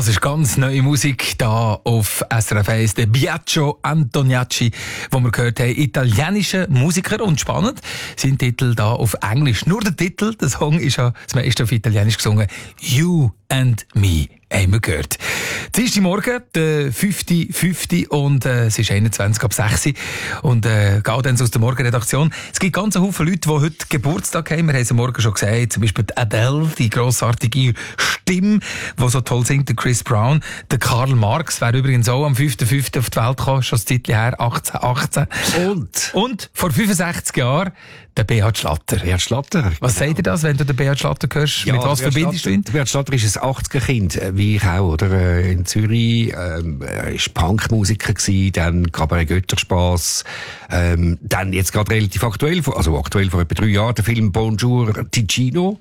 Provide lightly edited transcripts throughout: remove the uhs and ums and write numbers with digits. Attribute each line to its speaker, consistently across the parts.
Speaker 1: Das ist ganz neue Musik da auf SRF 1, der Biagio Antoniacci, wo wir gehört haben, italienischer Musiker und spannend. Sein Titel da auf Englisch. Nur der Titel, der Song ist ja das meiste auf Italienisch gesungen. You and Me. Haben wir gehört. Dienstagmorgen, der 5.5. und es ist 21 ab 6 und Gaudenz aus der Morgenredaktion. Es gibt ganz viele Leute, die heute Geburtstag haben. Wir haben es am Morgen schon gesagt, zum Beispiel die Adele, die grossartige Stimme, die so toll singt, der Chris Brown. Der Karl Marx wäre übrigens auch am 5.5. auf die Welt gekommen, schon das Zeitchen her, 1818. Und vor 65 Jahren der Beat Schlatter.
Speaker 2: Beat Schlatter.
Speaker 1: Was sagt ihr das, wenn du den Beat Schlatter hörst?
Speaker 2: Ja,
Speaker 1: mit was verbindest du ihn?
Speaker 2: Beat Schlatter ist ein 80er-Kind, wie ich auch, oder? In Zürich, ist Punkmusiker gewesen, dann Cabaret Götterspass, dann jetzt gerade relativ aktuell, also aktuell vor etwa 3 Jahren, der Film Bonjour Ticino.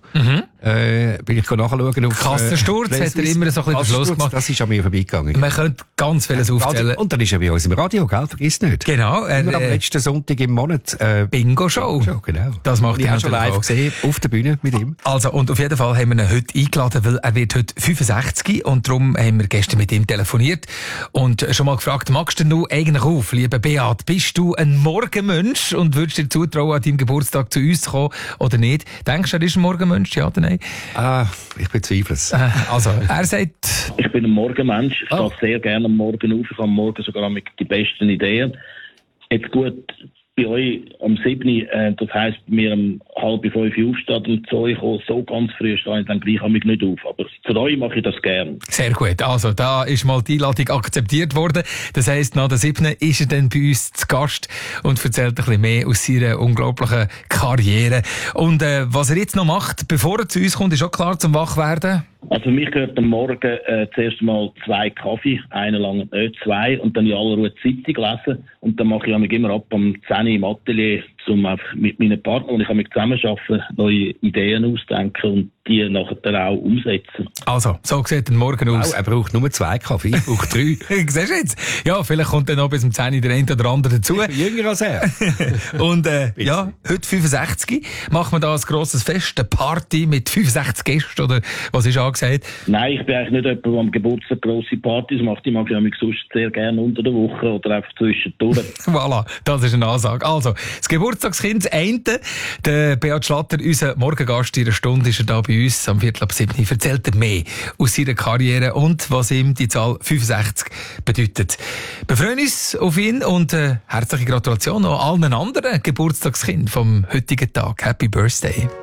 Speaker 2: Bin ich nachschauen auf
Speaker 1: Kassensturz hat er immer so ein bisschen den Schluss gemacht.
Speaker 2: Das ist an mir vorbeigegangen.
Speaker 1: Man könnte ganz vieles aufzählen.
Speaker 2: Und dann ist er bei uns im Radio, gell? Vergiss nicht.
Speaker 1: Genau.
Speaker 2: Immer am letzten Sonntag im Monat.
Speaker 1: Bingo-Show.
Speaker 2: Genau.
Speaker 1: Das macht
Speaker 2: ich schon live gesehen, auf der Bühne mit ihm.
Speaker 1: Also, und auf jeden Fall haben wir ihn heute eingeladen, weil er wird heute 65 und darum haben wir gestern mit ihm telefoniert und schon mal gefragt, magst du eigentlich auf, lieber Beat, bist du ein Morgenmensch und würdest dir zutrauen, an deinem Geburtstag zu uns zu kommen oder nicht? Denkst du, er ist ein Morgenmensch, ja oder nein?
Speaker 2: Ich bezweifle es.
Speaker 1: Also, er sagt...
Speaker 3: Ich bin ein Morgenmensch, ich stehe sehr gerne am Morgen auf, ich habe am Morgen sogar mit die besten Ideen. Jetzt gut, bei euch am 7. Das heisst, wir um 4:30 aufstehen und zu euch kommen, so ganz früh stehe ich dann gleich nicht auf. Aber zu euch mache ich das gern.
Speaker 1: Sehr gut. Also, da ist mal die Einladung akzeptiert worden. Das heisst, nach der 7. ist er dann bei uns zu Gast und erzählt ein bisschen mehr aus seiner unglaublichen Karriere. Und was er jetzt noch macht, bevor er zu uns kommt, ist auch klar zum Wachwerden.
Speaker 3: Also für mich gehört am Morgen zuerst mal 2 Kaffee, einen lang nicht 2, und dann in aller Ruhe die Zeitung lesen. Und dann mache ich mich immer ab am 10 im Atelier, um einfach mit meinen Partnern, und ich mit zusammenarbeiten, neue Ideen ausdenken und die nachher dann auch umsetzen.
Speaker 1: Also, so sieht ein Morgen aus.
Speaker 2: Er braucht nur 2 Kaffee, ich brauche 3.
Speaker 1: Siehst du jetzt? Ja, vielleicht kommt dann noch bis um 10 der eine oder andere dazu.
Speaker 2: Ich bin jünger als er.
Speaker 1: Und ja, heute 65 machen wir da ein grosses Fest, eine Party mit 65 Gästen, oder was ist angesagt?
Speaker 3: Nein, ich bin eigentlich nicht jemand, der am Geburtstag grosse Partys macht. Ich mag ja mich sonst sehr gerne unter der Woche oder einfach zwischendurch.
Speaker 1: Voilà, das ist eine Ansage. Also, das Geburtstagskind, das eine, der Beat Schlatter, unser Morgengast, in einer Stunde ist er da bei uns, am 6:45, erzählt er mehr aus seiner Karriere und was ihm die Zahl 65 bedeutet. Wir freuen uns auf ihn und herzliche Gratulation an allen anderen Geburtstagskindern vom heutigen Tag. Happy Birthday.